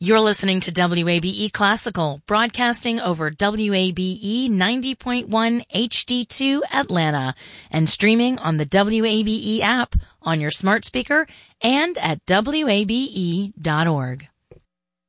You're listening to WABE Classical, broadcasting over WABE 90.1 HD2 Atlanta, and streaming on the WABE app on your smart speaker and at WABE.org.